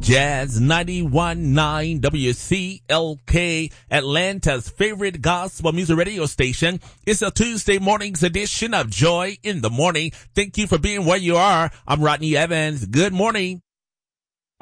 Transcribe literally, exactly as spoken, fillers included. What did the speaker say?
Jazz ninety-one point nine W C L K, Atlanta's favorite gospel music radio station. It's a Tuesday morning's edition of Joy in the Morning. Thank you for being where you are. I'm Rodney Evans. Good morning.